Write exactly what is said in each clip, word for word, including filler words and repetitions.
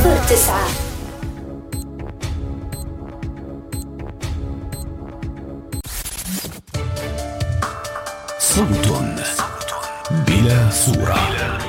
صفر تسعة. صوت بلا صورة.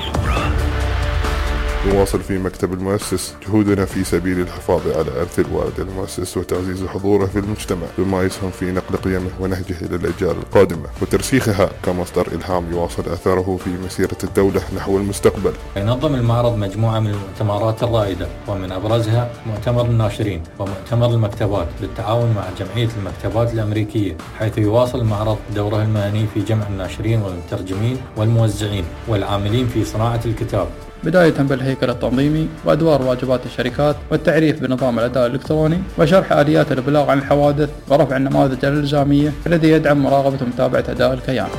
نواصل في مكتب المؤسس جهودنا في سبيل الحفاظ على إرث الوالد المؤسس وتعزيز حضوره في المجتمع بما يسهم في نقل قيمه ونهجه إلى الأجيال القادمة وترسيخها كمصدر إلهام يواصل أثره في مسيرة الدولة نحو المستقبل. ينظم المعرض مجموعة من المؤتمرات الرائدة ومن أبرزها مؤتمر الناشرين ومؤتمر المكتبات بالتعاون مع جمعية المكتبات الأمريكية، حيث يواصل المعرض دوره المهني في جمع الناشرين والمترجمين والموزعين والعاملين في صناعة الكتاب، بداية بالهيكل التنظيمي وأدوار واجبات الشركات والتعريف بنظام الأداء الإلكتروني وشرح آليات الإبلاغ عن الحوادث ورفع النماذج الإلزامية الذي يدعم مراقبة ومتابعة أداء الكيان.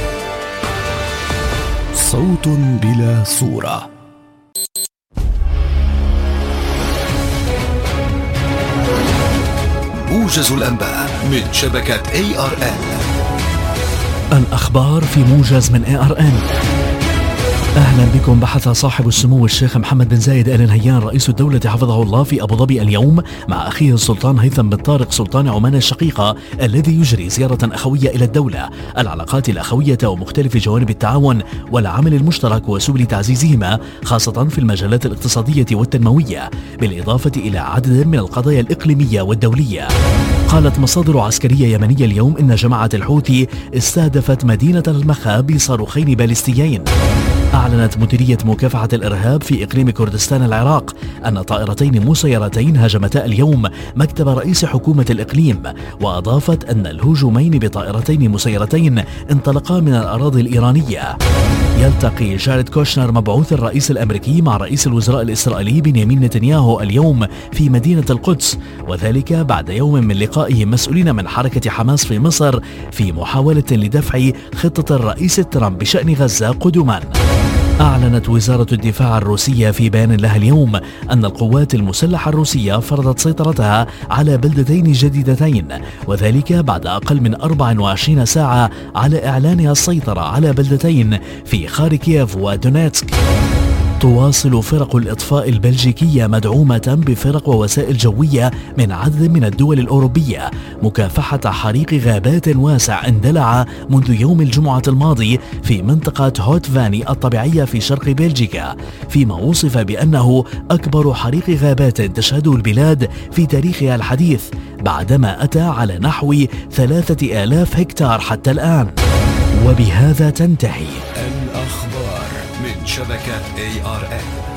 صوت بلا صورة. موجز الأنباء من شبكة إيه آر إن. الأخبار في موجز من إيه آر إن. أهلا بكم. بحث صاحب السمو الشيخ محمد بن زايد آل نهيان رئيس الدولة حفظه الله في أبو ظبي اليوم مع أخيه السلطان هيثم بن طارق سلطان عمان الشقيقة الذي يجري زيارة أخوية إلى الدولة، العلاقات الأخوية ومختلف جوانب التعاون والعمل المشترك وسبل تعزيزهما خاصة في المجالات الاقتصادية والتنموية، بالإضافة إلى عدد من القضايا الإقليمية والدولية. قالت مصادر عسكرية يمنية اليوم إن جماعة الحوثي استهدفت مدينة المخا بصاروخين باليستيين. أعلنت مديرية مكافحة الإرهاب في إقليم كردستان العراق أن طائرتين مسيرتين هاجمتا اليوم مكتب رئيس حكومة الإقليم، وأضافت أن الهجومين بطائرتين مسيرتين انطلقا من الأراضي الإيرانية. يلتقي جاريد كوشنر مبعوث الرئيس الأمريكي مع رئيس الوزراء الإسرائيلي بنيامين نتنياهو اليوم في مدينة القدس، وذلك بعد يوم من لقائه مسؤولين من حركة حماس في مصر في محاولة لدفع خطة الرئيس ترامب بشأن غزة قدما. أعلنت وزارة الدفاع الروسية في بيان لها اليوم أن القوات المسلحة الروسية فرضت سيطرتها على بلدتين جديدتين، وذلك بعد أقل من أربع وعشرين ساعة على إعلانها السيطرة على بلدتين في خاركييف ودونيتسك. تواصل فرق الإطفاء البلجيكية مدعومة بفرق ووسائل جوية من عدد من الدول الأوروبية مكافحة حريق غابات واسع اندلع منذ يوم الجمعة الماضي في منطقة هوت فاني الطبيعية في شرق بلجيكا، فيما وصف بأنه أكبر حريق غابات تشهده البلاد في تاريخها الحديث، بعدما أتى على نحو ثلاثة آلاف هكتار حتى الآن. وبهذا تنتهي الأخبار من شبكة إيه آر إن.